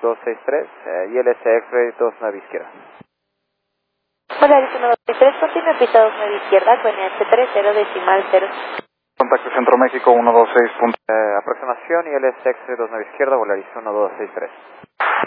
1263, ILS X-Ray 29 izquierda. Polaris 1263, continúa pista 29 izquierda con NH30 decimal 0. Contacto Centro México 126. Aproximación ILS X-Ray 29 izquierda, Polaris 1263.